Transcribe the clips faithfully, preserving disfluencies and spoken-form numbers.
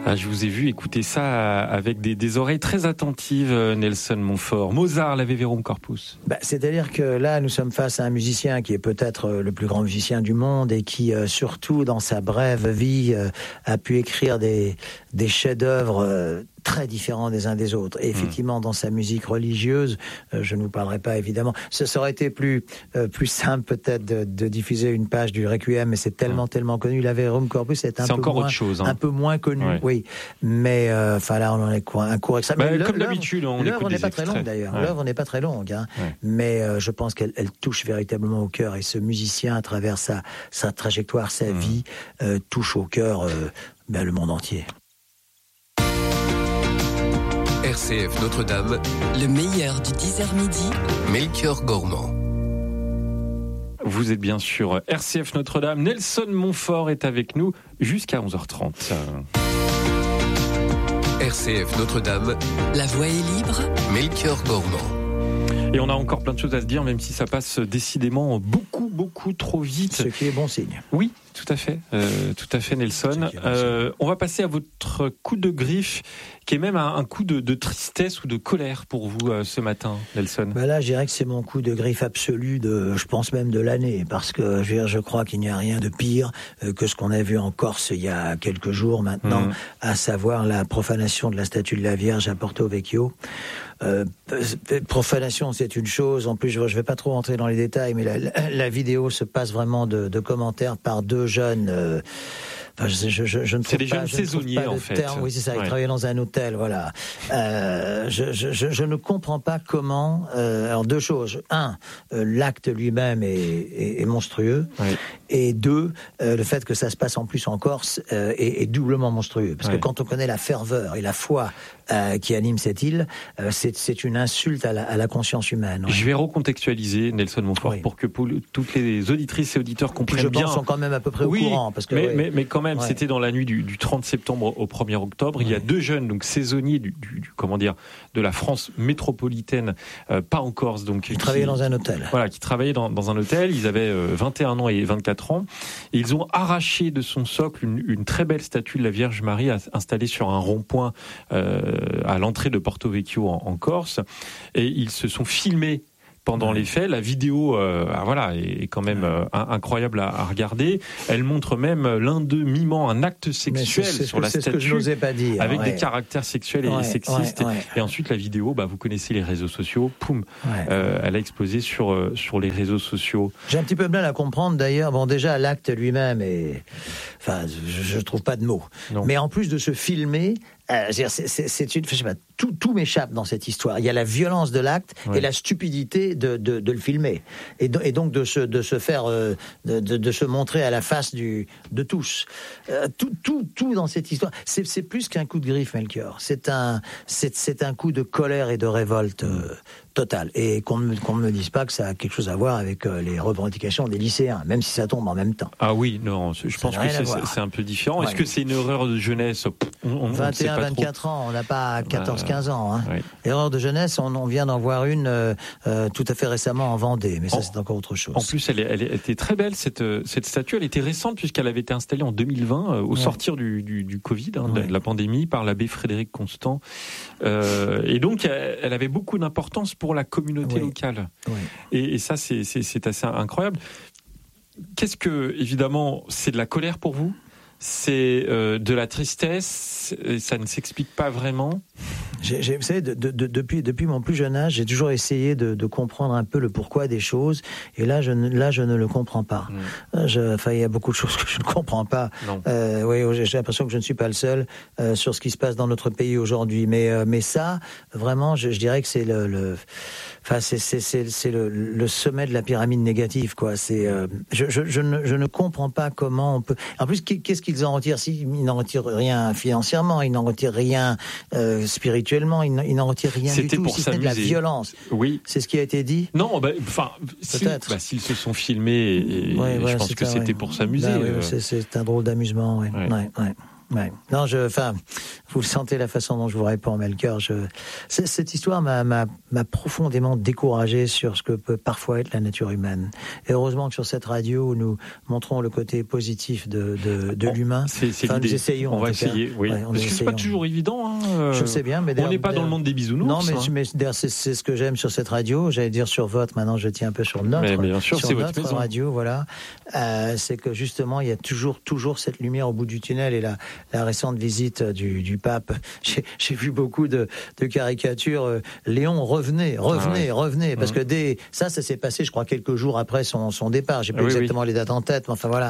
Ah, je vous ai vu écouter ça avec des, des oreilles très attentives, Nelson Montfort. Mozart, l'Ave Verum Corpus. Bah, c'est-à-dire que là, nous sommes face à un musicien qui est peut-être le plus grand musicien du monde et qui, euh, surtout dans sa brève vie, euh, a pu écrire des, des chefs-d'œuvre euh, très différents des uns des autres. Et effectivement, mmh. dans sa musique religieuse, euh, je ne vous parlerai pas évidemment. Ce ça aurait été plus euh, plus simple peut-être de, de diffuser une page du Requiem, mais c'est tellement mmh. tellement connu. L'Ave Verum Corpus est un c'est peu encore moins, autre chose, hein. un peu moins connu, ouais. oui. Mais enfin euh, là, on en est quoi, un court extrait. Bah, comme d'habitude, on l'œuvre écoute n'est des pas extraits. très longue d'ailleurs. Ouais. L'œuvre n'est pas très longue, hein. Ouais. Mais euh, je pense qu'elle elle touche véritablement au cœur. Et ce musicien, à travers sa sa trajectoire, sa mmh. vie, euh, touche au cœur euh, ben, le monde entier. R C F Notre-Dame, le meilleur du dix heures midi, Melchior Gormand. Vous êtes bien sur R C F Notre-Dame. Nelson Montfort est avec nous jusqu'à onze heures trente. R C F Notre-Dame, la voix est libre, Melchior Gormand. Et on a encore plein de choses à se dire, même si ça passe décidément beaucoup, beaucoup trop vite. Ce qui est bon signe. Oui, tout à fait, euh, tout à fait, Nelson. Euh, on va passer à votre coup de griffe, qui est même un, un coup de, de tristesse ou de colère pour vous euh, ce matin, Nelson. Bah là, je dirais que c'est mon coup de griffe absolu, de, je pense même de l'année, parce que je, veux dire, je crois qu'il n'y a rien de pire euh, que ce qu'on a vu en Corse il y a quelques jours maintenant, mmh. à savoir la profanation de la statue de la Vierge à Porto Vecchio. Euh, profanation, c'est une chose. En plus, je ne vais pas trop rentrer dans les détails, mais la, la, la vidéo se passe vraiment de, de commentaires par deux jeunes. Euh, Enfin, je, je, je, je ne c'est des pas, jeunes je saisonniers, pas en de fait. Terme. Oui, c'est ça. Ils ouais. travaillaient dans un hôtel, voilà. Euh, je, je, je, je ne comprends pas comment. Euh, alors, deux choses. Un, euh, l'acte lui-même est, est, est monstrueux. Ouais. Et deux, euh, le fait que ça se passe en plus en Corse euh, est, est doublement monstrueux. Parce ouais. que quand on connaît la ferveur et la foi euh, qui anime cette île, euh, c'est, c'est une insulte à la, à la conscience humaine. Ouais. Je vais recontextualiser Nelson Montfort oui. pour que pour le, toutes les auditrices et auditeurs comprennent je bien. Je pense sont quand même à peu près au oui, courant. Parce que, mais, ouais. mais, mais quand même, Ouais. c'était dans la nuit du, du trente septembre au premier octobre. Ouais. Il y a deux jeunes, donc saisonniers du, du, du comment dire, de la France métropolitaine, euh, pas en Corse, donc ils qui travaillaient dans un hôtel. Voilà, qui travaillaient dans, dans un hôtel. Ils avaient euh, vingt et un ans et vingt-quatre ans. Et ils ont arraché de son socle une, une très belle statue de la Vierge Marie installée sur un rond-point euh, à l'entrée de Porto Vecchio en, en Corse. Et ils se sont filmés pendant les faits. La vidéo euh, voilà, est quand même euh, incroyable à, à regarder. Elle montre même l'un d'eux mimant un acte sexuel c'est, c'est sur la c'est statue, ce que je n'osais pas dire, avec ouais. des caractères sexuels ouais, et sexistes. Ouais, ouais. Et ensuite, la vidéo, bah, vous connaissez les réseaux sociaux, poum, ouais. euh, elle a explosé sur, euh, sur les réseaux sociaux. J'ai un petit peu de mal à comprendre d'ailleurs. Bon, déjà, l'acte lui-même est... Enfin, je ne trouve pas de mots. Non. Mais en plus de se filmer... Euh, c'est, c'est, c'est une, je sais pas, tout, tout m'échappe dans cette histoire. Il y a la violence de l'acte ouais. et la stupidité de, de, de le filmer, et, de, et donc de se, de se faire, euh, de, de, de se montrer à la face du, de tous. Euh, tout, tout, tout dans cette histoire, c'est, c'est plus qu'un coup de griffe, Melchior. C'est un, c'est, c'est un coup de colère et de révolte euh, totale. Et qu'on ne qu'on me dise pas que ça a quelque chose à voir avec euh, les revendications des lycéens, même si ça tombe en même temps. Ah oui, non, je ça pense que c'est, c'est un peu différent. Ouais. Est-ce que c'est une erreur de jeunesse? on, on, vingt et un, on vingt-quatre ans, on n'a pas quatorze quinze ans. Hein. Oui. Erreur de jeunesse, on, on vient d'en voir une euh, euh, tout à fait récemment en Vendée, mais ça en, c'est encore autre chose. En plus, elle, est, elle était très belle, cette, cette statue. Elle était récente puisqu'elle avait été installée en deux mille vingt, euh, au ouais. sortir du, du, du Covid, hein, ouais. de la pandémie, par l'abbé Frédéric Constant. Euh, et donc, elle, elle avait beaucoup d'importance pour la communauté oui. locale. Oui. Et, et ça, c'est, c'est, c'est assez incroyable. Qu'est-ce que, évidemment, c'est de la colère pour vous ? C'est euh, de la tristesse, ça ne s'explique pas vraiment. J'ai, j'ai, vous savez, de, de, de, depuis, depuis mon plus jeune âge, j'ai toujours essayé de, de comprendre un peu le pourquoi des choses, et là, je ne, là, je ne le comprends pas. Mmh. Je, enfin, il y a beaucoup de choses que je ne comprends pas. Euh, oui, j'ai l'impression que je ne suis pas le seul euh, sur ce qui se passe dans notre pays aujourd'hui. Mais, euh, mais ça, vraiment, je, je dirais que c'est le, le enfin, c'est, c'est, c'est, c'est le, le sommet de la pyramide négative, quoi. C'est, euh, je, je, je, ne, je ne comprends pas comment on peut. En plus, qu'est-ce qu'ils en retirent? Si, ils n'en retirent rien financièrement, ils n'en retirent rien euh, spirituellement, ils, ils n'en retirent rien C'était du tout, pour si ce n'est de la violence. Oui. C'est ce qui a été dit. Non, bah, enfin, si, peut-être. Bah, s'ils se sont filmés, et, ouais, et ouais, je pense que un, c'était ouais. pour s'amuser. Bah, ouais, euh... c'est, c'est un drôle d'amusement, ouais. Ouais. Ouais, ouais. Ouais. Non, je, enfin, vous le sentez la façon dont je vous réponds, Melchior. Je, cette histoire m'a, m'a, m'a profondément découragé sur ce que peut parfois être la nature humaine. Et heureusement que sur cette radio, nous montrons le côté positif de, de, de bon, l'humain. C'est, c'est enfin, l'idée. nous essayons. On va essayer, oui. Ouais, on Parce que c'est pas toujours évident. Hein. Je sais bien, mais on n'est pas dans le monde des bisounours. Non, mais, hein. mais c'est, c'est ce que j'aime sur cette radio. J'allais dire sur votre. Maintenant, je tiens un peu sur notre. Mais bien sûr, sur c'est notre votre radio, voilà. Euh, c'est que justement, il y a toujours, toujours cette lumière au bout du tunnel. Et la, la récente visite du, du pape, j'ai, j'ai vu beaucoup de, de caricatures. Euh, Léon, revenez, revenez, ah ouais. revenez, parce mmh. que dès ça, ça s'est passé, je crois, quelques jours après son, son départ. J'ai pas ah oui, exactement oui. les dates en tête, mais enfin voilà.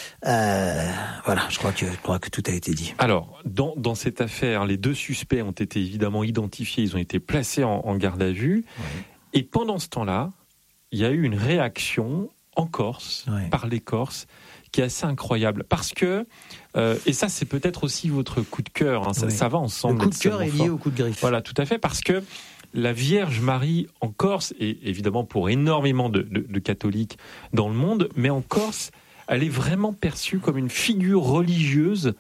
Euh, voilà, je crois que je crois que tout a été dit. Alors, dans dans cette affaire, les deux suspects ont été évidemment identifiés. Ils ont été placés en, en garde à vue. Oui. Et pendant ce temps-là, il y a eu une réaction en Corse, oui. par les Corses, qui est assez incroyable. Parce que, euh, et ça c'est peut-être aussi votre coup de cœur, hein, ça, oui. ça va ensemble. Le coup de cœur est lié fort. Au coup de griffe. Voilà, tout à fait, parce que la Vierge Marie en Corse, et évidemment pour énormément de, de, de catholiques dans le monde, mais en Corse, elle est vraiment perçue comme une figure religieuse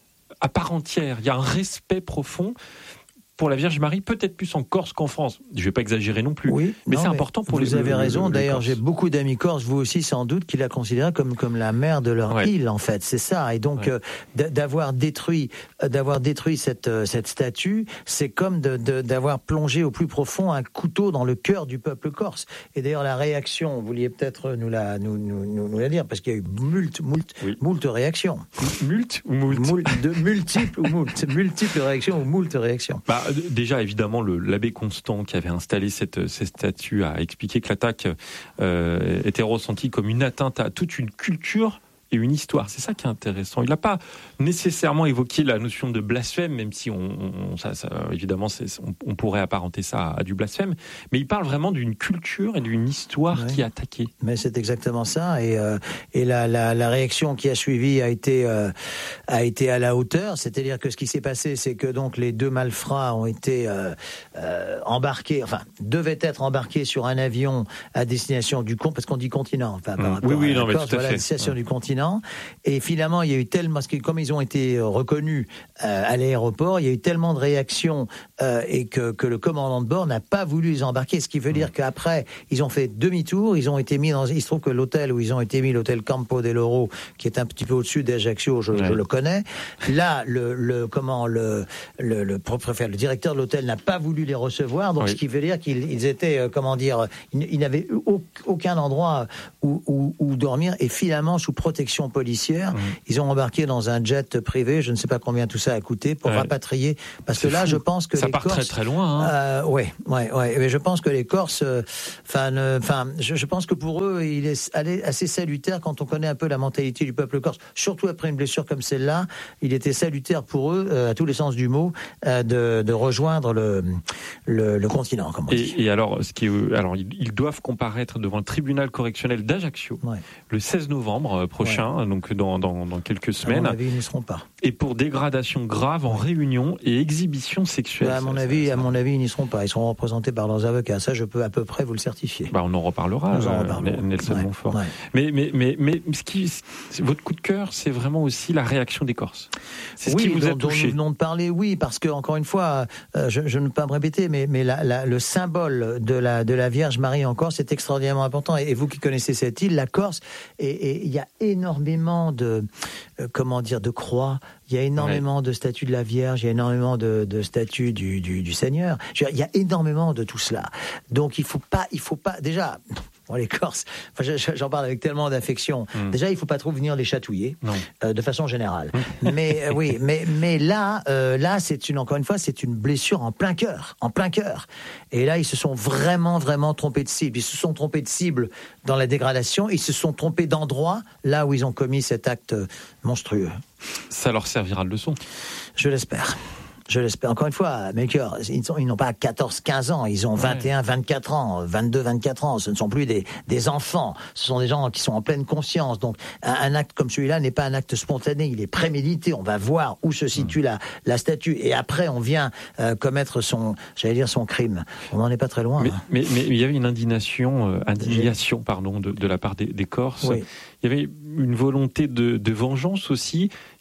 à part entière. Il y a un respect profond pour la Vierge Marie, peut-être plus en Corse qu'en France. Je ne vais pas exagérer non plus, oui, mais non, c'est mais important pour vous les Vous avez le, raison, le, d'ailleurs le j'ai beaucoup d'amis corses, vous aussi sans doute, qui la considèrent comme, comme la mère de leur ouais. île, en fait, c'est ça. Et donc, ouais. euh, d'avoir détruit, d'avoir détruit cette, cette statue, c'est comme de, de, d'avoir plongé au plus profond un couteau dans le cœur du peuple corse. Et d'ailleurs, la réaction, vous vouliez peut-être nous la, nous, nous, nous, nous la dire, parce qu'il y a eu moult, moult, oui. moult réactions. Mult ou moult, moult de multiples ou moult, multiples réactions ou moult réactions. Bah, déjà, évidemment, Le, l'abbé Constant qui avait installé cette, cette statue a expliqué que l'attaque euh, était ressentie comme une atteinte à toute une culture et une histoire. C'est ça qui est intéressant. Il n'a pas nécessairement évoqué la notion de blasphème, même si on, on ça, ça, évidemment c'est, on, on pourrait apparenter ça à, à du blasphème, mais il parle vraiment d'une culture et d'une histoire ouais. qui est attaquée. Mais c'est exactement ça. Et, euh, et la, la, la réaction qui a suivi a été, euh, a été à la hauteur. C'est-à-dire que ce qui s'est passé, c'est que donc les deux malfrats ont été euh, euh, embarqués, enfin devaient être embarqués sur un avion à destination du continent, parce qu'on dit continent, enfin par mmh. rapport oui, oui, à la non, Corse, mais tout à voilà, fait. destination ouais. du continent. Et finalement, il y a eu tellement, parce que comme ils ont été reconnus euh, à l'aéroport, il y a eu tellement de réactions euh, et que, que le commandant de bord n'a pas voulu les embarquer. Ce qui veut dire qu'après, ils ont fait demi-tour, ils ont été mis dans. Il se trouve que l'hôtel où ils ont été mis, l'hôtel Campo dell'Oro, qui est un petit peu au-dessus d'Ajaccio, je, ouais. je le connais. Là, le, le comment le le, le, le, le directeur de l'hôtel n'a pas voulu les recevoir, donc oui. ce qui veut dire qu'ils ils étaient, euh, comment dire, ils, ils n'avaient aucun endroit où, où, où dormir, et finalement sous protection policière, mmh. ils ont embarqué dans un jet privé, je ne sais pas combien tout ça a coûté, pour ouais. rapatrier, parce c'est que là fou. je pense que ça les part Corses, très très loin. Hein. Euh, ouais, ouais, ouais, mais je pense que les Corses, enfin, euh, enfin, je, je pense que pour eux, il est assez salutaire quand on connaît un peu la mentalité du peuple corse, surtout après une blessure comme celle-là. Il était salutaire pour eux, euh, à tous les sens du mot, euh, de, de rejoindre le, le, le continent, comme on et, dit. Et alors, ce qui est, alors, ils doivent comparaître devant le tribunal correctionnel d'Ajaccio ouais. le seize novembre prochain. Ouais. Donc dans, dans, dans quelques semaines. À mon avis, ils n'y seront pas. Et pour dégradation grave en réunion et exhibition sexuelle. Bah, à mon ça, avis, ça, ça... à mon avis, ils n'y seront pas. Ils seront représentés par leurs avocats. Ça, je peux à peu près vous le certifier. Bah, on en reparlera. Nous en reparlerons. Nelson ouais, Montfort. Ouais. Mais, mais, mais, mais ce qui, votre coup de cœur, c'est vraiment aussi la réaction des Corses. C'est ce oui, qui vous dont, a touché. Dont nous venons de parler, oui, parce que encore une fois, euh, je, je ne veux pas me répéter, mais, mais la, la, le symbole de la, de la Vierge Marie en Corse est extraordinairement important. Et, et vous qui connaissez cette île, la Corse, et il y a énormément de, euh, comment dire, de croix. Il y a énormément ouais. de statues de la Vierge, il y a énormément de, de statues du, du, du Seigneur. Je veux dire, il y a énormément de tout cela. Donc il faut pas, il faut pas déjà. Bon, les Corses, enfin, j'en parle avec tellement d'affection. Mmh. Déjà, il faut pas trop venir les chatouiller, euh, de façon générale. mais euh, oui, mais mais là, euh, là, c'est une encore une fois, c'est une blessure en plein cœur, en plein cœur. Et là, ils se sont vraiment, vraiment trompés de cible. Ils se sont trompés de cible dans la dégradation. Ils se sont trompés d'endroit là où ils ont commis cet acte monstrueux. Ça leur servira de leçon. Je l'espère. Je l'espère. Encore une fois, Melchior, ils, sont, ils n'ont pas quatorze, quinze ans, ils ont vingt et un, vingt-quatre ans, vingt-deux, vingt-quatre ans. Ce ne sont plus des, des enfants. Ce sont des gens qui sont en pleine conscience. Donc, un, un acte comme celui-là n'est pas un acte spontané. Il est prémédité. On va voir où se situe mmh. la, la statue. Et après, on vient euh, commettre son, j'allais dire, son crime. On n'en est pas très loin. Mais, hein. mais, mais il y avait une indignation, euh, indignation pardon, de, de la part des, des Corses. Oui. Il y avait une volonté de, de vengeance aussi,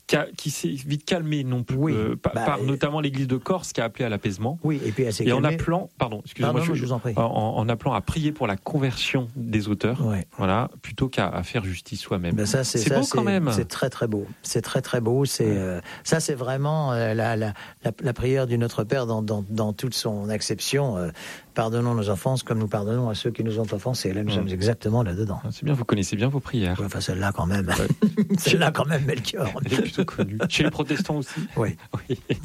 qui, a, qui s'est vite calmée, non plus, oui, euh, par, bah, par notamment l'Église de Corse qui a appelé à l'apaisement. Oui, et puis elle s'est et calmée. en appelant, pardon, excusez-moi, pardon, je, je vous en prie. En, en appelant à prier pour la conversion des auteurs, ouais. voilà, plutôt qu'à à faire justice soi-même. Ben ça, c'est, c'est ça, beau c'est, quand même. C'est très très beau. C'est très très beau. C'est ouais. euh, ça, c'est vraiment euh, la, la, la, la prière du Notre Père dans, dans, dans toute son acception. Euh, pardonnons nos offenses comme nous pardonnons à ceux qui nous ont offensés. Là, nous mmh. sommes exactement là-dedans. C'est bien, vous connaissez bien vos prières. Ouais, enfin, celle-là quand même. Ouais. celle-là quand même, Melchior. Elle est plutôt connue. Chez les protestants aussi. Oui. oui. Ouais.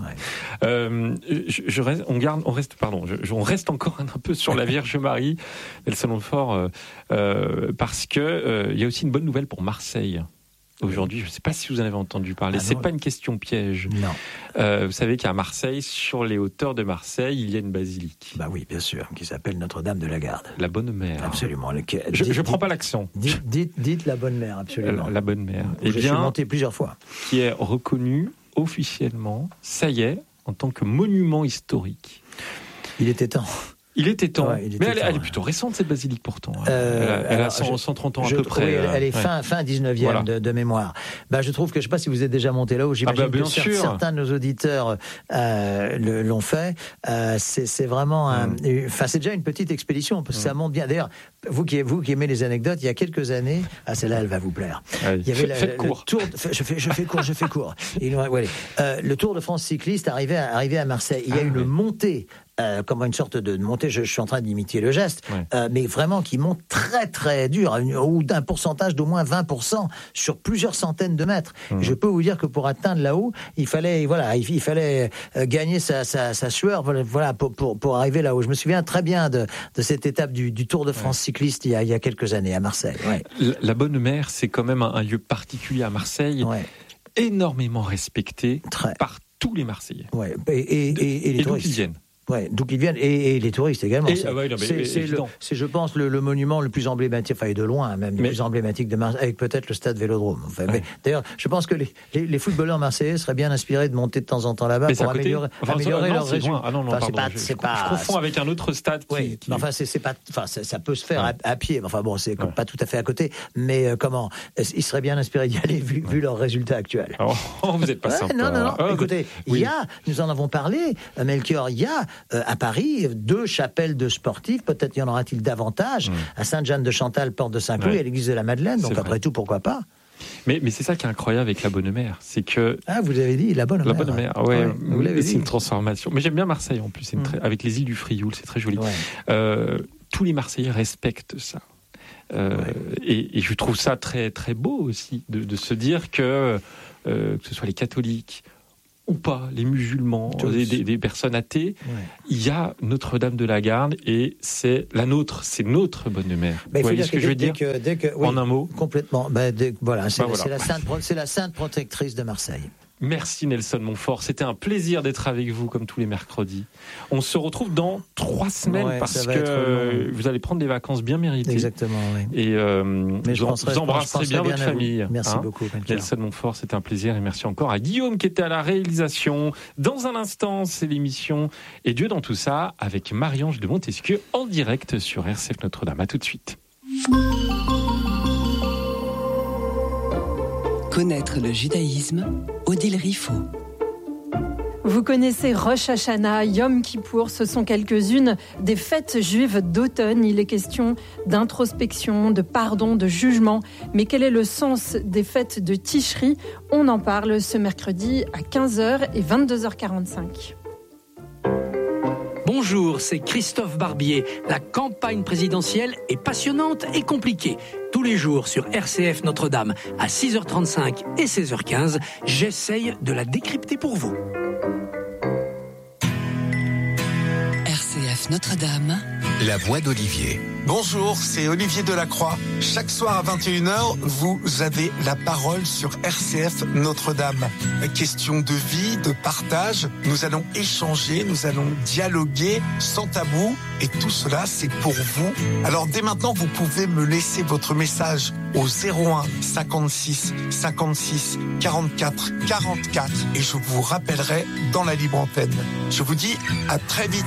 Euh, je, je reste, on garde, on reste, pardon, je, on reste encore un, un peu sur la Vierge Marie, Nelson Montfort, euh, euh, parce que euh, il y a aussi une bonne nouvelle pour Marseille. Aujourd'hui, je ne sais pas si vous en avez entendu parler. Ah c'est pas une question piège. Non. Euh, vous savez qu'à Marseille, sur les hauteurs de Marseille, il y a une basilique. Bah oui, bien sûr, qui s'appelle Notre-Dame de la Garde. La Bonne Mère. Absolument. Le... Je ne prends dites, pas l'accent. Dites, dites, dites la Bonne Mère, absolument. La, la Bonne Mère. Et je bien, suis monté plusieurs fois. Qui est reconnue officiellement, ça y est, en tant que monument historique. Il était temps. Il était temps. Ouais, il était mais elle, temps, elle est ouais. plutôt récente, cette basilique, pourtant. Euh, elle a, elle alors, a cent, cent trente ans je, à peu près. Oui, elle, elle est ouais. fin, fin dix-neuvième voilà. de, de mémoire. Bah, je trouve que, je ne sais pas si vous êtes déjà monté là-haut, j'imagine ah bah, bien que sûr. certains de nos auditeurs euh, le, l'ont fait. Euh, c'est, c'est vraiment un... Mm. Enfin, c'est déjà une petite expédition, parce que mm. ça monte bien. D'ailleurs, vous qui, vous qui aimez les anecdotes, il y a quelques années... Ah, celle-là, elle va vous plaire. Allez, il y avait la, faites le court. Tour de, je, fais, je fais court, je fais court. Et, ouais, euh, le Tour de France cycliste arrivait à, arrivait à Marseille. Il y a ah, une oui. montée... Euh, comme une sorte de montée, je, je suis en train d'imiter le geste, ouais. euh, mais vraiment qui monte très très dur, ou d'un pourcentage d'au moins vingt pour cent sur plusieurs centaines de mètres. Mmh. Je peux vous dire que pour atteindre là-haut, il fallait, voilà, il, il fallait euh, gagner sa, sa, sa sueur, voilà, pour, pour, pour arriver là-haut. Je me souviens très bien de, de cette étape du, du Tour de France ouais. cycliste il y, a, il y a quelques années à Marseille. Ouais. La, la Bonne Mère, c'est quand même un, un lieu particulier à Marseille, ouais. énormément respecté très. par tous les Marseillais. Ouais. Et, et, et, et les et touristes. D'où ils viennent. Ouais, d'où qu'ils viennent, et, et les touristes également. Et, c'est, ah ouais, non, mais, c'est, c'est, le, c'est, je pense, le, le monument le plus emblématique, enfin, et de loin même, le mais, plus emblématique de Marseille, avec peut-être le stade Vélodrome. Enfin, ouais. mais, d'ailleurs, je pense que les, les, les footballeurs marseillais seraient bien inspirés de monter de temps en temps là-bas mais pour améliorer, enfin, améliorer non, leurs résultats. Ah non, non, enfin, pardon, c'est pas, je, c'est je, pas, je confonds avec un autre stade qui... Oui, qui... mais enfin, c'est, c'est pas, enfin, ça, ça peut se faire ouais. à, à pied, enfin bon, c'est ouais. pas tout à fait à côté, mais euh, comment, ils seraient bien inspirés d'y aller vu, ouais. vu leurs résultats actuels. Oh, vous n'êtes pas ouais, sympa. Non, non, non, oh, écoutez, il oui. y a, nous en avons parlé, Melchior, il y a, euh, à Paris, deux chapelles de sportifs, peut-être y en aura-t-il davantage, mmh. à Sainte-Jeanne-de-Chantal, porte de Saint-Cloud, ouais. et à l'église de la Madeleine, donc c'est après vrai. tout, pourquoi pas. Mais, mais c'est ça qui est incroyable avec la Bonne Mère, c'est que... Ah, vous avez dit, la Bonne la Mère. La Bonne Mère, ouais, ouais vous l'avez c'est dit. une transformation. Mais j'aime bien Marseille, en plus, c'est mmh. très, avec les îles du Frioul, c'est très joli. Ouais. Euh, tous les Marseillais respectent ça. Euh, ouais. et, et je trouve ça très, très beau aussi, de, de se dire que, euh, que ce soit les catholiques, ou pas, les musulmans, des, des, des personnes athées, ouais. il y a Notre-Dame de la Garde et c'est la nôtre, c'est notre Bonne Mère. Bah, vous voyez ce que, que je veux dire que, dès que, oui, en un mot complètement. Bah, dès, voilà, c'est, bah, voilà. C'est, la sainte, c'est la sainte protectrice de Marseille. Merci Nelson Montfort, c'était un plaisir d'être avec vous comme tous les mercredis. On se retrouve dans trois semaines ouais, parce que vous allez prendre des vacances bien méritées. Exactement, oui. Et euh, Mais je vous, penserai, vous embrasserez bien, bien votre famille. Merci hein beaucoup. Nelson Montfort, c'était un plaisir et merci encore à Guillaume qui était à la réalisation. Dans un instant, c'est l'émission Et Dieu dans tout ça avec Marie-Ange de Montesquieu en direct sur R C F Notre-Dame. À tout de suite. Connaître le judaïsme, Odile Riffaut. Vous connaissez Rosh Hashanah, Yom Kippour, ce sont quelques-unes des fêtes juives d'automne. Il est question d'introspection, de pardon, de jugement. Mais quel est le sens des fêtes de Tishri ? On en parle ce mercredi à quinze heures et vingt-deux heures quarante-cinq. Bonjour, c'est Christophe Barbier. La campagne présidentielle est passionnante et compliquée. Tous les jours sur R C F Notre-Dame à six heures trente-cinq et seize heures quinze, j'essaye de la décrypter pour vous. R C F Notre-Dame. La voix d'Olivier. Bonjour, c'est Olivier Delacroix. Chaque soir à vingt et une heures, vous avez la parole sur R C F Notre-Dame. Question de vie, de partage, nous allons échanger, nous allons dialoguer sans tabou et tout cela c'est pour vous. Alors dès maintenant, vous pouvez me laisser votre message au zéro un cinquante-six cinquante-six quarante-quatre quarante-quatre et je vous rappellerai dans la libre antenne. Je vous dis à très vite.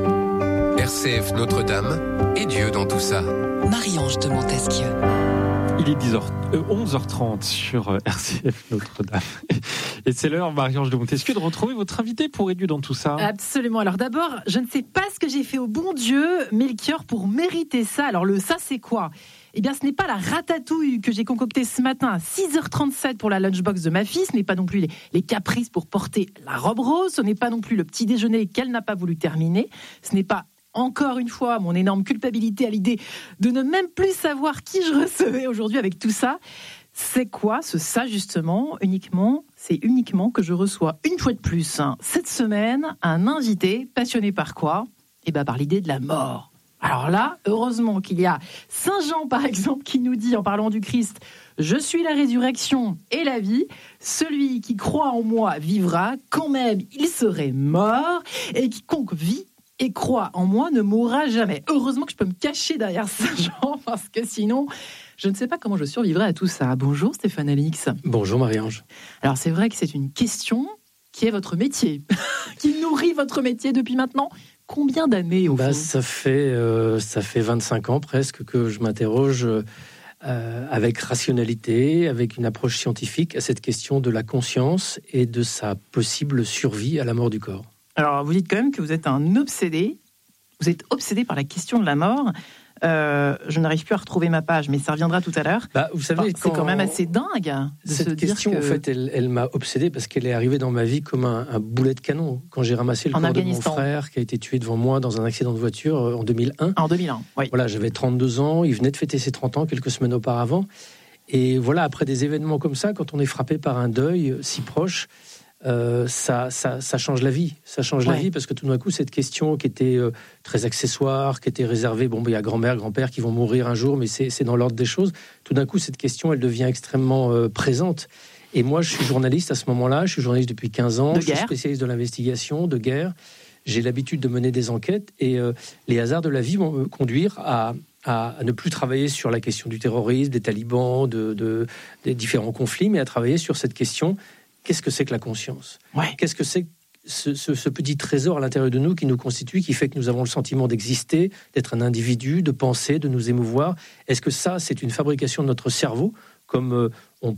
R C F Notre-Dame et Dieu dans tout ça. Marie-Ange de Montesquieu. Il est dix heures, euh, onze heures trente sur R C F Notre-Dame. Et c'est l'heure, Marie-Ange de Montesquieu, de retrouver votre invité pour aider dans tout ça. Absolument. Alors d'abord, je ne sais pas ce que j'ai fait au bon Dieu, Melchior, pour mériter ça. Alors le ça, c'est quoi ? Eh bien, ce n'est pas la ratatouille que j'ai concoctée ce matin à six heures trente-sept pour la lunchbox de ma fille. Ce n'est pas non plus les, les caprices pour porter la robe rose. Ce n'est pas non plus le petit déjeuner qu'elle n'a pas voulu terminer. Ce n'est pas, encore une fois, mon énorme culpabilité à l'idée de ne même plus savoir qui je recevais aujourd'hui avec tout ça. C'est quoi ce ça, justement ? Uniquement, c'est uniquement que je reçois une fois de plus, hein, cette semaine, un invité passionné par quoi ? Eh bien, par l'idée de la mort. Alors là, heureusement qu'il y a Saint Jean, par exemple, qui nous dit, en parlant du Christ, « Je suis la résurrection et la vie. Celui qui croit en moi vivra, quand même il serait mort. Et quiconque vit et croit en moi ne mourra jamais. » Heureusement que je peux me cacher derrière Saint Jean, parce que sinon, je ne sais pas comment je survivrai à tout ça. Bonjour Stéphane Alix. Bonjour Marie-Ange. Alors c'est vrai que c'est une question qui est votre métier, qui nourrit votre métier depuis maintenant combien d'années au bah, fond ? ça fait euh, ça fait vingt-cinq ans presque que je m'interroge euh, avec rationalité, avec une approche scientifique à cette question de la conscience et de sa possible survie à la mort du corps. Alors vous dites quand même que vous êtes un obsédé, vous êtes obsédé par la question de la mort. Euh, je n'arrive plus à retrouver ma page, mais ça reviendra tout à l'heure. Bah, vous savez, enfin, c'est quand même assez dingue de cette se question, dire que... en fait, elle, elle m'a obsédé parce qu'elle est arrivée dans ma vie comme un, un boulet de canon. Quand j'ai ramassé le en corps de mon frère qui a été tué devant moi dans un accident de voiture en deux mille un. En deux mille un, oui. Voilà, j'avais trente-deux ans, il venait de fêter ses trente ans quelques semaines auparavant. Et voilà, après des événements comme ça, quand on est frappé par un deuil si proche, Euh, ça, ça, ça change la vie. Ça change ouais. la vie parce que tout d'un coup, cette question qui était euh, très accessoire, qui était réservée, bon, il y a grand-mère, grand-père qui vont mourir un jour, mais c'est, c'est dans l'ordre des choses. Tout d'un coup, cette question, elle devient extrêmement euh, présente. Et moi, je suis journaliste à ce moment-là. Je suis journaliste depuis quinze ans. De je guerre. suis spécialiste de l'investigation, de guerre. J'ai l'habitude de mener des enquêtes et euh, les hasards de la vie vont me conduire à à ne plus travailler sur la question du terrorisme, des talibans, de, de, des différents conflits, mais à travailler sur cette question. Qu'est-ce que c'est que la conscience ? ouais. Qu'est-ce que c'est que ce, ce, ce petit trésor à l'intérieur de nous qui nous constitue, qui fait que nous avons le sentiment d'exister, d'être un individu, de penser, de nous émouvoir ? Est-ce que ça, c'est une fabrication de notre cerveau, comme euh, on,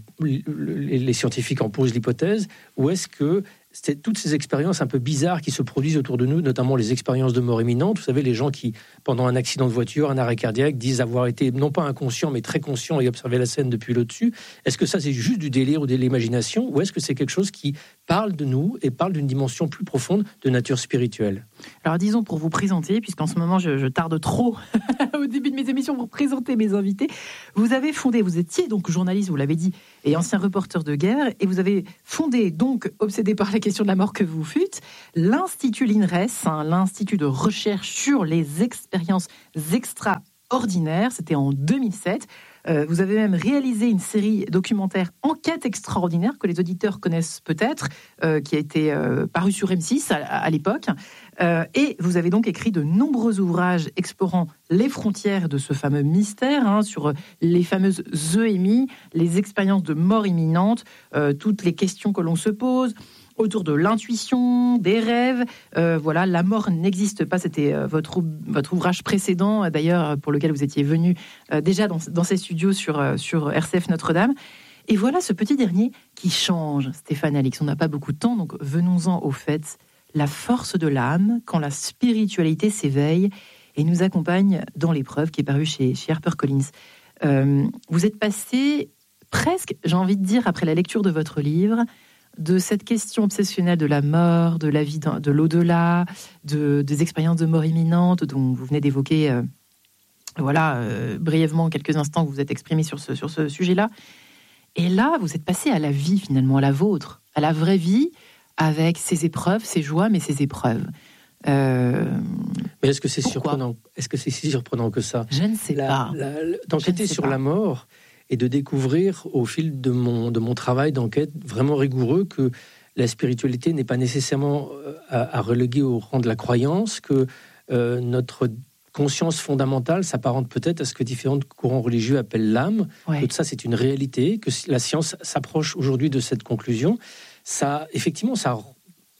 les scientifiques en posent l'hypothèse, ou est-ce que c'est toutes ces expériences un peu bizarres qui se produisent autour de nous, notamment les expériences de mort imminente. Vous savez, les gens qui, pendant un accident de voiture, un arrêt cardiaque, disent avoir été non pas inconscients, mais très conscients et observer la scène depuis le dessus. Est-ce que ça, c'est juste du délire ou de l'imagination, ou est-ce que c'est quelque chose qui parle de nous et parle d'une dimension plus profonde de nature spirituelle ? Alors disons, pour vous présenter, puisqu'en ce moment je, je tarde trop au début de mes émissions pour présenter mes invités, vous avez fondé, vous étiez donc journaliste, vous l'avez dit, et ancien reporter de guerre, et vous avez fondé, donc obsédé par la question de la mort que vous fûtes, l'Institut l'INRES, hein, l'Institut de recherche sur les expériences extraordinaires, c'était en deux mille sept. Euh, vous avez même réalisé une série documentaire Enquête extraordinaire que les auditeurs connaissent peut-être, euh, qui a été euh, parue sur M six à, à l'époque. Euh, et vous avez donc écrit de nombreux ouvrages explorant les frontières de ce fameux mystère, hein, sur les fameuses E M I, les expériences de mort imminente, euh, toutes les questions que l'on se pose autour de l'intuition, des rêves. Euh, voilà, la mort n'existe pas. C'était euh, votre, votre ouvrage précédent, euh, d'ailleurs, pour lequel vous étiez venu euh, déjà dans, dans ces studios sur, euh, sur R C F Notre-Dame. Et voilà ce petit dernier qui change, Stéphane Alix. On n'a pas beaucoup de temps, donc venons-en au fait. La force de l'âme, quand la spiritualité s'éveille et nous accompagne dans l'épreuve qui est parue chez, chez HarperCollins. Euh, vous êtes passé presque, j'ai envie de dire, après la lecture de votre livre, de cette question obsessionnelle de la mort, de la vie, de l'au-delà, de, des expériences de mort imminente dont vous venez d'évoquer, euh, voilà, euh, brièvement, quelques instants que vous êtes exprimé sur ce, sur ce sujet-là. Et là, vous êtes passé à la vie, finalement, à la vôtre, à la vraie vie, avec ses épreuves, ses joies, mais ses épreuves. Euh... Mais est-ce que c'est Pourquoi surprenant ? Est-ce que c'est si surprenant que ça ? Je ne sais la, pas. La, la, d'enquêter sur pas. la mort et de découvrir au fil de mon, de mon travail d'enquête vraiment rigoureux que la spiritualité n'est pas nécessairement à, à reléguer au rang de la croyance, que euh, notre conscience fondamentale s'apparente peut-être à ce que différents courants religieux appellent l'âme. Ouais. Tout ça, c'est une réalité, que la science s'approche aujourd'hui de cette conclusion. Ça, effectivement, ça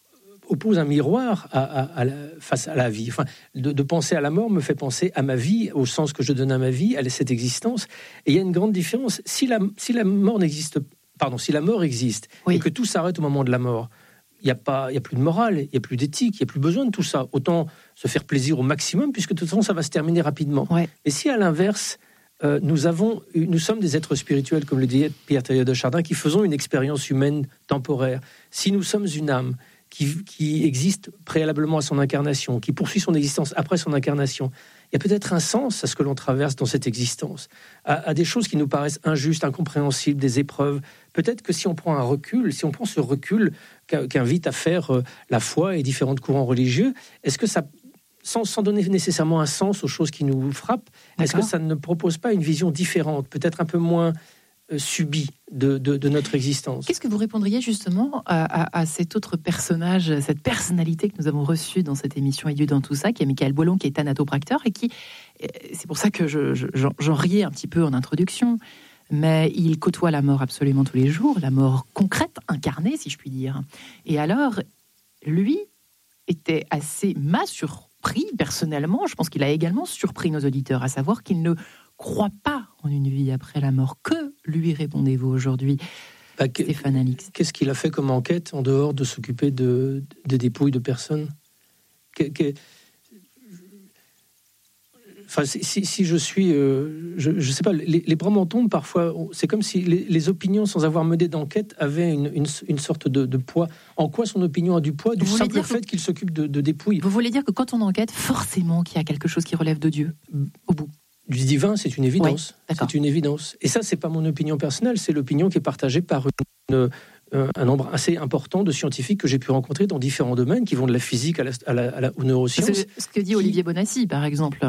oppose un miroir à, à, à la, face à la vie. Enfin, de, de penser à la mort me fait penser à ma vie, au sens que je donne à ma vie, à cette existence. Et il y a une grande différence. Si la, si la mort n'existe, pardon, si la mort existe oui. et que tout s'arrête au moment de la mort, il n'y a pas, il y a plus de morale, il n'y a plus d'éthique, il n'y a plus besoin de tout ça. Autant se faire plaisir au maximum, puisque de toute façon, ça va se terminer rapidement. Ouais. Et si à l'inverse, euh, nous avons, nous sommes des êtres spirituels, comme le disait Pierre Teilhard de Chardin, qui faisons une expérience humaine temporaire. Si nous sommes une âme qui, qui existe préalablement à son incarnation, qui poursuit son existence après son incarnation, il y a peut-être un sens à ce que l'on traverse dans cette existence, à, à des choses qui nous paraissent injustes, incompréhensibles, des épreuves. Peut-être que si on prend un recul, si on prend ce recul qu'invite à faire euh, la foi et différents courants religieux, est-ce que ça, sans, sans donner nécessairement un sens aux choses qui nous frappent, D'accord. est-ce que ça ne propose pas une vision différente, peut-être un peu moins euh, subie de, de, de notre existence? Qu'est-ce que vous répondriez justement à, à, à cet autre personnage, cette personnalité que nous avons reçue dans cette émission Édu dans tout ça, qui est Michael Boilon, qui est thanatopracteur, et qui, c'est pour ça que je, je, j'en, j'en riais un petit peu en introduction, mais il côtoie la mort absolument tous les jours, la mort concrète, incarnée, si je puis dire. Et alors, lui était assez m'a surpris, personnellement, je pense qu'il a également surpris nos auditeurs, à savoir qu'il ne croit pas en une vie après la mort. Que lui répondez-vous aujourd'hui, bah, que, Stéphane Alix? Qu'est-ce qu'il a fait comme enquête, en dehors de s'occuper de, de dépouilles de personnes? que, que, Enfin, si, si je suis, euh, je ne sais pas, les, les bras m'en tombent parfois. C'est comme si les, les opinions, sans avoir mené d'enquête, avaient une, une, une sorte de, de poids. En quoi son opinion a du poids? Du simple fait que... qu'il s'occupe de, de dépouilles. Vous voulez dire que quand on enquête, forcément qu'il y a quelque chose qui relève de Dieu au bout? Du divin, c'est une évidence. Oui, c'est une évidence. Et ça, c'est pas mon opinion personnelle, c'est l'opinion qui est partagée par une, une, un nombre assez important de scientifiques que j'ai pu rencontrer dans différents domaines, qui vont de la physique à la, à la, à la, aux neurosciences. C'est ce que dit Olivier Bonassi, par exemple.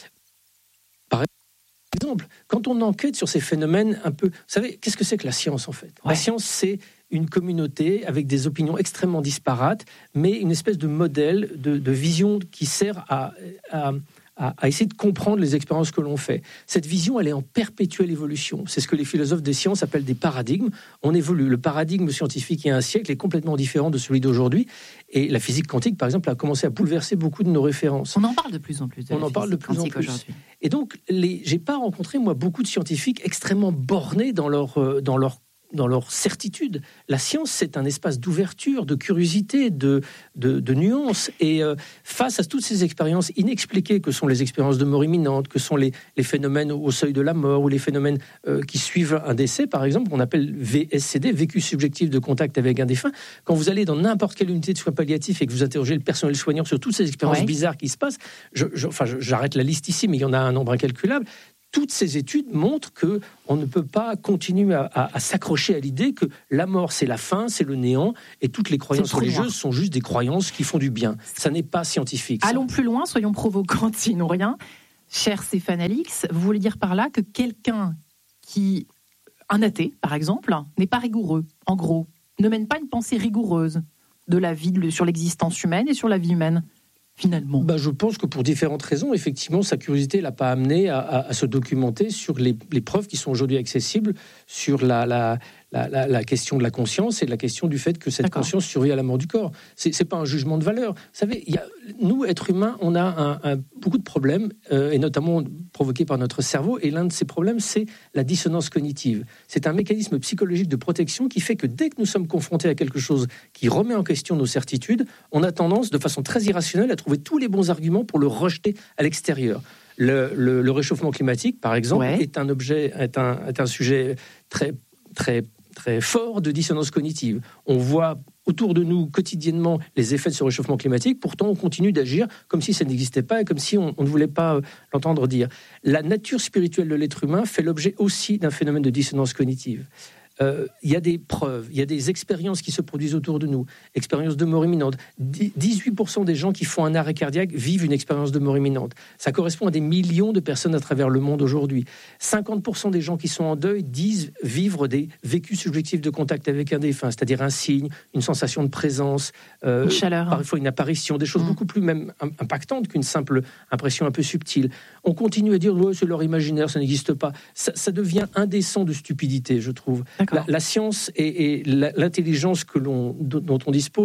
Par exemple, quand on enquête sur ces phénomènes un peu... Vous savez, qu'est-ce que c'est que la science, en fait? Ouais. La science, c'est une communauté avec des opinions extrêmement disparates, mais une espèce de modèle, de, de vision qui sert à, à, à, à essayer de comprendre les expériences que l'on fait. Cette vision, elle est en perpétuelle évolution. C'est ce que les philosophes des sciences appellent des paradigmes. On évolue. Le paradigme scientifique il y a un siècle est complètement différent de celui d'aujourd'hui. Et la physique quantique, par exemple, a commencé à bouleverser beaucoup de nos références. On en parle de plus en plus. De On en parle de plus en plus. Aujourd'hui. Et donc, les, j'ai pas rencontré, moi, beaucoup de scientifiques extrêmement bornés dans leur, euh, dans leur dans leur certitude. La science, c'est un espace d'ouverture, de curiosité, de, de, de nuances. Et euh, face à toutes ces expériences inexpliquées que sont les expériences de mort imminente, que sont les, les phénomènes au seuil de la mort, ou les phénomènes euh, qui suivent un décès, par exemple, qu'on appelle V S C D, vécu subjectif de contact avec un défunt. Quand vous allez dans n'importe quelle unité de soins palliatifs et que vous interrogez le personnel soignant sur toutes ces expériences ouais. bizarres qui se passent, je, je, enfin, je, j'arrête la liste ici, mais il y en a un nombre incalculable. Toutes ces études montrent qu'on ne peut pas continuer à, à, à s'accrocher à l'idée que la mort, c'est la fin, c'est le néant, et toutes les croyances religieuses sont juste des croyances qui font du bien. Ça n'est pas scientifique. Ça. Allons plus loin, soyons provocants, sinon rien. Cher Stéphane Alix, vous voulez dire par là que quelqu'un qui, un athée, par exemple, n'est pas rigoureux, en gros, ne mène pas une pensée rigoureuse de la vie, de, sur l'existence humaine et sur la vie humaine? Finalement. Bah, je pense que pour différentes raisons, effectivement, sa curiosité ne l'a pas amené à, à, à se documenter sur les, les preuves qui sont aujourd'hui accessibles sur la, la, la, la, la question de la conscience et la question du fait que cette D'accord. conscience survit à la mort du corps. Ce n'est pas un jugement de valeur. Vous savez, il y a, nous, êtres humains, on a un, un, beaucoup de problèmes, euh, et notamment provoqués par notre cerveau, et l'un de ces problèmes, c'est la dissonance cognitive. C'est un mécanisme psychologique de protection qui fait que dès que nous sommes confrontés à quelque chose qui remet en question nos certitudes, on a tendance, de façon très irrationnelle, à trouver tous les bons arguments pour le rejeter à l'extérieur. Le, le, le réchauffement climatique, par exemple, ouais. est un objet, est un, est un sujet très, très, très fort de dissonance cognitive. On voit autour de nous quotidiennement les effets de ce réchauffement climatique, pourtant on continue d'agir comme si ça n'existait pas et comme si on, on ne voulait pas l'entendre dire. La nature spirituelle de l'être humain fait l'objet aussi d'un phénomène de dissonance cognitive. Il euh, y a des preuves, il y a des expériences qui se produisent autour de nous, expériences de mort imminente. dix-huit pour cent des gens qui font un arrêt cardiaque vivent une expérience de mort imminente. Ça correspond à des millions de personnes à travers le monde aujourd'hui. cinquante pour cent des gens qui sont en deuil disent vivre des vécus subjectifs de contact avec un défunt, c'est-à-dire un signe, une sensation de présence, euh, une chaleur, parfois une apparition, des choses mmh. beaucoup plus même impactantes qu'une simple impression un peu subtile. On continue à dire ouais, c'est leur imaginaire, ça n'existe pas. Ça, ça devient indécent de stupidité, je trouve. La, la science et, et la, l'intelligence que l'on, dont on dispose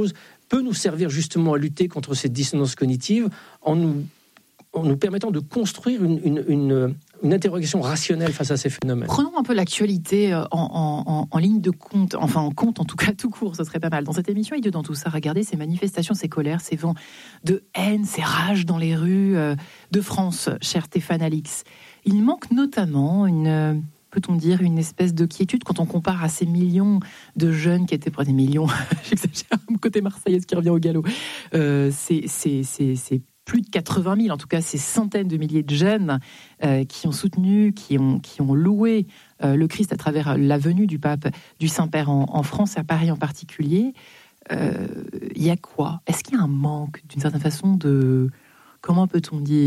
peut nous servir justement à lutter contre cette dissonance cognitive en nous, en nous permettant de construire une, une, une, une interrogation rationnelle face à ces phénomènes. Prenons un peu l'actualité en, en, en, en ligne de compte, enfin en compte en tout cas tout court, ce serait pas mal. Dans cette émission, il y a dans tout ça, regardez ces manifestations, ces colères, ces vents de haine, ces rages dans les rues de France, cher Stéphane Alix. Il manque notamment une... peut-on dire, une espèce de quiétude quand on compare à ces millions de jeunes qui étaient... Des millions, j'exagère, côté marseillaise qui revient au galop. Euh, c'est, c'est, c'est, c'est plus de quatre-vingt mille, en tout cas, ces centaines de milliers de jeunes euh, qui ont soutenu, qui ont, qui ont loué euh, le Christ à travers la venue du pape, du Saint-Père en, en France, à Paris en particulier. Il euh, y a quoi ? Est-ce qu'il y a un manque, d'une certaine façon, de... Comment peut-on dire ?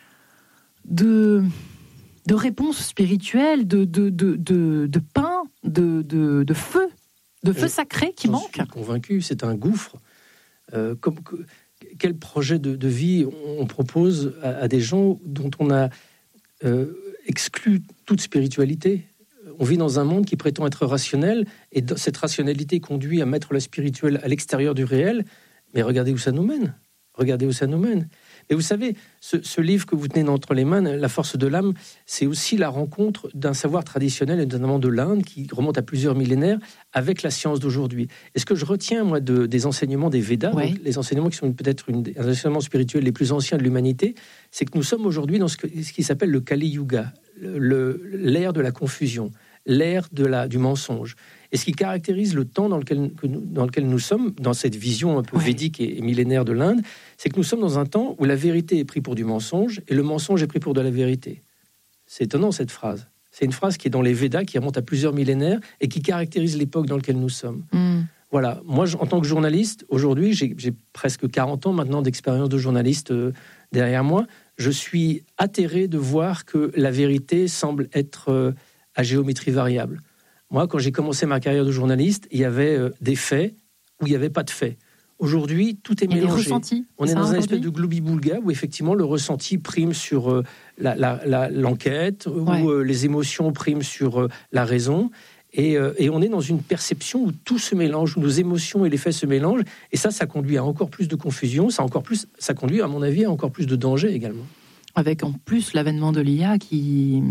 De... de réponses spirituelles, de, de, de, de, de pain, de, de, de feu, de feu sacré qui manque. Je suis convaincu, c'est un gouffre. Euh, comme, que, quel projet de, de vie on propose à, à des gens dont on a euh, exclu toute spiritualité ? On vit dans un monde qui prétend être rationnel, et cette rationalité conduit à mettre le spirituel à l'extérieur du réel. Mais regardez où ça nous mène. Regardez où ça nous mène. Et vous savez, ce, ce livre que vous tenez entre les mains, La force de l'âme, c'est aussi la rencontre d'un savoir traditionnel, et notamment de l'Inde, qui remonte à plusieurs millénaires, avec la science d'aujourd'hui. Et ce que je retiens, moi, de, des enseignements des Védas, ouais. donc les enseignements qui sont peut-être une des enseignements spirituels les plus anciens de l'humanité, c'est que nous sommes aujourd'hui dans ce, que, ce qui s'appelle le Kali Yuga, le, l'ère de la confusion, l'ère de la, du mensonge. Et ce qui caractérise le temps dans lequel, que nous, dans lequel nous sommes, dans cette vision un peu ouais. védique et, et millénaire de l'Inde, c'est que nous sommes dans un temps où la vérité est prise pour du mensonge et le mensonge est pris pour de la vérité. C'est étonnant cette phrase. C'est une phrase qui est dans les Védas, qui remonte à plusieurs millénaires et qui caractérise l'époque dans laquelle nous sommes. Mm. Voilà. Moi, je, en tant que journaliste, aujourd'hui, j'ai, j'ai presque quarante ans maintenant d'expérience de journaliste euh, derrière moi. Je suis atterré de voir que la vérité semble être euh, à géométrie variable. Moi, quand j'ai commencé ma carrière de journaliste, il y avait euh, des faits ou il n'y avait pas de faits. Aujourd'hui, tout est mélangé. Et les ressentis, on est dans un espèce de gloubi-boulga où effectivement le ressenti prime sur euh, la, la, la, l'enquête, ouais. où euh, les émotions priment sur euh, la raison. Et, euh, et on est dans une perception où tout se mélange, où nos émotions et les faits se mélangent. Et ça, ça conduit à encore plus de confusion. Ça, encore plus, ça conduit, à mon avis, à encore plus de danger également. Avec en plus l'avènement de l'I A qui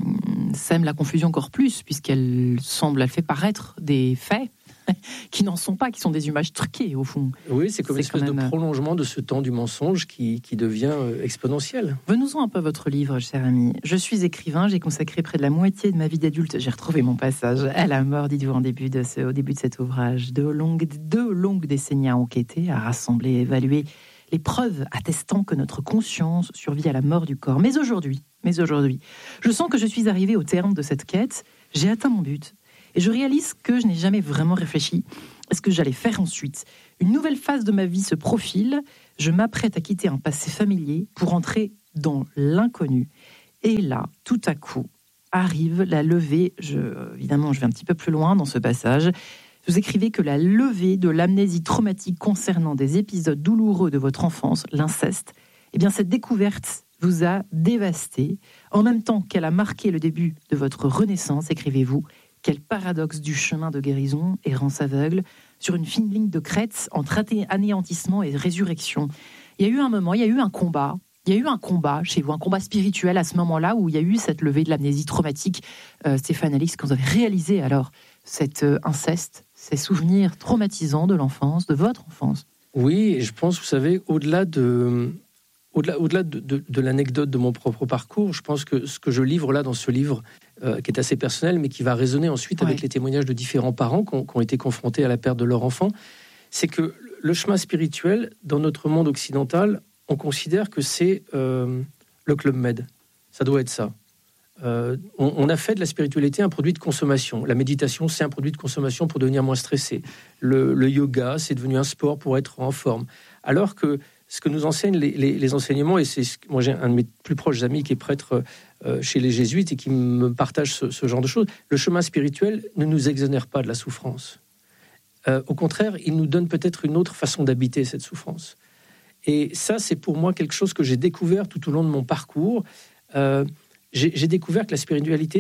sème la confusion encore plus, puisqu'elle semble, elle fait paraître des faits qui n'en sont pas, qui sont des images truquées au fond. Oui, c'est comme une espèce même... de prolongement de ce temps du mensonge qui, qui devient exponentiel. Venons-en un peu à votre livre, cher ami. Je suis écrivain, j'ai consacré près de la moitié de ma vie d'adulte, j'ai retrouvé mon passage à la mort, dites-vous, en début de ce, au début de cet ouvrage. Deux longues, deux longues décennies à enquêter, à rassembler, évaluer les preuves attestant que notre conscience survit à la mort du corps. Mais aujourd'hui, mais aujourd'hui, je sens que je suis arrivé au terme de cette quête, j'ai atteint mon but, et je réalise que je n'ai jamais vraiment réfléchi à ce que j'allais faire ensuite. Une nouvelle phase de ma vie se profile, je m'apprête à quitter un passé familier pour entrer dans l'inconnu. Et là, tout à coup, arrive la levée, je, évidemment je vais un petit peu plus loin dans ce passage, vous écrivez que la levée de l'amnésie traumatique concernant des épisodes douloureux de votre enfance, l'inceste, eh bien cette découverte vous a dévasté. En même temps qu'elle a marqué le début de votre renaissance, écrivez-vous, quel paradoxe du chemin de guérison, errance aveugle, sur une fine ligne de crête entre anéantissement et résurrection. Il y a eu un moment, il y a eu un combat, il y a eu un combat chez vous, un combat spirituel à ce moment-là où il y a eu cette levée de l'amnésie traumatique. Euh, Stéphane Alix, quand vous avez réalisé alors cet euh, inceste, ces souvenirs traumatisants de l'enfance, de votre enfance. Oui, et je pense, vous savez, au-delà de, au-delà, au-delà de, de, de l'anecdote de mon propre parcours, je pense que ce que je livre là dans ce livre, euh, qui est assez personnel, mais qui va résonner ensuite ouais. avec les témoignages de différents parents qui ont, qui ont été confrontés à la perte de leur enfant, c'est que le chemin spirituel, dans notre monde occidental, on considère que c'est euh, le Club Med. Ça doit être ça. Euh, on, on a fait de la spiritualité un produit de consommation. La méditation, c'est un produit de consommation pour devenir moins stressé. Le, le yoga, c'est devenu un sport pour être en forme. Alors que ce que nous enseignent les, les, les enseignements, et c'est moi j'ai un de mes plus proches amis qui est prêtre euh, chez les jésuites et qui me partage ce, ce genre de choses, le chemin spirituel ne nous exonère pas de la souffrance. Euh, au contraire, il nous donne peut-être une autre façon d'habiter cette souffrance. Et ça, c'est pour moi quelque chose que j'ai découvert tout au long de mon parcours. Euh, j'ai, j'ai découvert que la spiritualité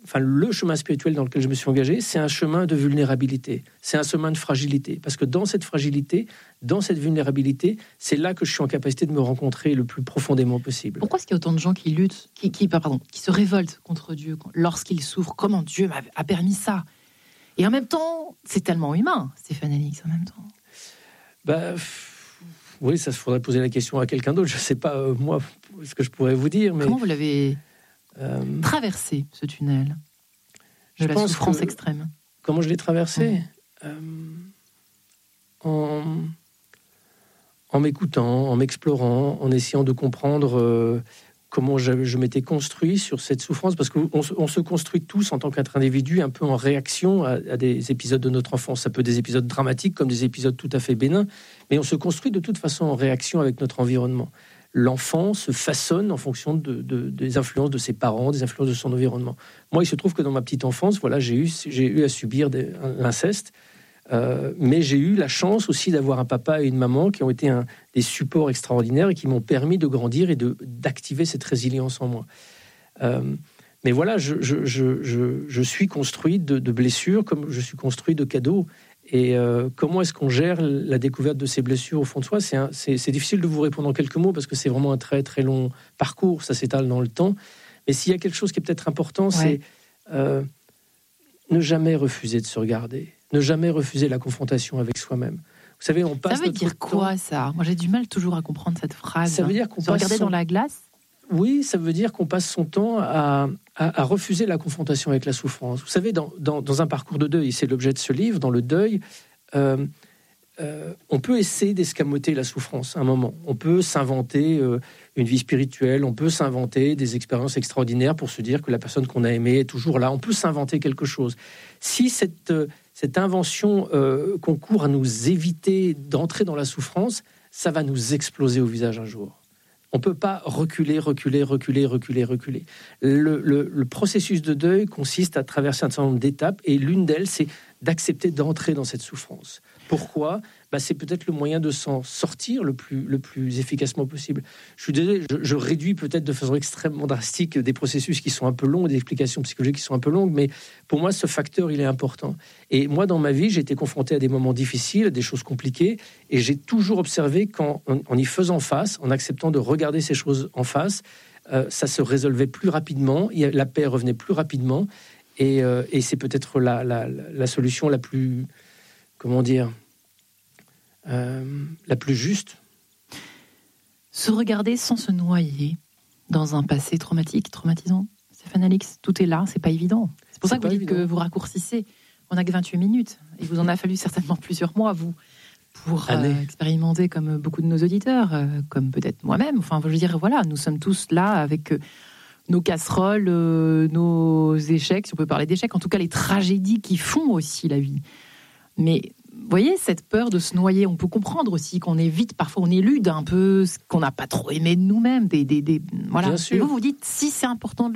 enfin, le chemin spirituel dans lequel je me suis engagé, c'est un chemin de vulnérabilité, c'est un chemin de fragilité. Parce que dans cette fragilité, dans cette vulnérabilité, c'est là que je suis en capacité de me rencontrer le plus profondément possible. Pourquoi est-ce qu'il y a autant de gens qui luttent, qui, qui, pardon, qui se révoltent contre Dieu lorsqu'ils souffrent? Comment Dieu a permis ça? Et en même temps, c'est tellement humain, Stéphane Alix, en même temps. Bah, oui, ça, il faudrait poser la question à quelqu'un d'autre. Je ne sais pas, euh, moi, ce que je pourrais vous dire. Mais... Comment vous l'avez euh... traversé, ce tunnel de la souffrance extrême? Comment je l'ai traversé? mmh. euh, en, en m'écoutant, en m'explorant, en essayant de comprendre euh, comment je, je m'étais construit sur cette souffrance, parce qu'on on se construit tous en tant qu'être individu un peu en réaction à, à des épisodes de notre enfance. Ça peut être des épisodes dramatiques comme des épisodes tout à fait bénins, mais on se construit de toute façon en réaction avec notre environnement. L'enfant se façonne en fonction de, de, des influences de ses parents, des influences de son environnement. Moi, il se trouve que dans ma petite enfance, voilà, j'ai eu, j'ai eu à subir des, l'inceste, euh, mais j'ai eu la chance aussi d'avoir un papa et une maman qui ont été un, des supports extraordinaires et qui m'ont permis de grandir et de, d'activer cette résilience en moi. Euh, mais voilà, je, je, je, je, je suis construit de, de blessures comme je suis construit de cadeaux. Et euh, comment est-ce qu'on gère la découverte de ces blessures au fond de soi? c'est, un, c'est, c'est difficile de vous répondre en quelques mots parce que c'est vraiment un très très long parcours, ça s'étale dans le temps. Mais s'il y a quelque chose qui est peut-être important, ouais. c'est euh, ne jamais refuser de se regarder, ne jamais refuser la confrontation avec soi-même. Vous savez, on passe. Ça veut dire quoi temps... ça? Moi, j'ai du mal toujours à comprendre cette phrase. Ça veut dire qu'on se passe regarder son... dans la glace. Oui, ça veut dire qu'on passe son temps à, à, à refuser la confrontation avec la souffrance. Vous savez, dans, dans, dans un parcours de deuil, c'est l'objet de ce livre, dans le deuil, euh, euh, on peut essayer d'escamoter la souffrance à un moment. On peut s'inventer euh, une vie spirituelle, on peut s'inventer des expériences extraordinaires pour se dire que la personne qu'on a aimée est toujours là. On peut s'inventer quelque chose. Si cette, euh, cette invention euh, concourt à nous éviter d'entrer dans la souffrance, ça va nous exploser au visage un jour. On ne peut pas reculer, reculer, reculer, reculer, reculer. Le, le, le processus de deuil consiste à traverser un certain nombre d'étapes et l'une d'elles, c'est d'accepter d'entrer dans cette souffrance. Pourquoi ? Bah, c'est peut-être le moyen de s'en sortir le plus, le plus efficacement possible. Je suis désolé, je, je réduis peut-être de façon extrêmement drastique des processus qui sont un peu longs, des explications psychologiques qui sont un peu longues, mais pour moi, ce facteur, il est important. Et moi, dans ma vie, j'ai été confronté à des moments difficiles, à des choses compliquées, et j'ai toujours observé qu'en en, en y faisant face, en acceptant de regarder ces choses en face, euh, ça se résolvait plus rapidement, la paix revenait plus rapidement, et, euh, et c'est peut-être la, la, la solution la plus... Comment dire euh, la plus juste. Se regarder sans se noyer dans un passé traumatique, traumatisant. Stéphane Alix, tout est là, c'est pas évident. C'est pour c'est ça que vous dites évident. Que vous raccourcissez. On n'a que vingt-huit minutes. Et vous en a fallu certainement plusieurs mois, vous, pour euh, expérimenter comme beaucoup de nos auditeurs, euh, comme peut-être moi-même. Enfin, je veux dire, voilà, nous sommes tous là avec euh, nos casseroles, euh, nos échecs, si on peut parler d'échecs, en tout cas les tragédies qui font aussi la vie. Mais vous voyez, cette peur de se noyer, on peut comprendre aussi qu'on évite, parfois on élude un peu ce qu'on n'a pas trop aimé de nous-mêmes. Des, des, des, voilà. Et vous vous dites, si c'est important de le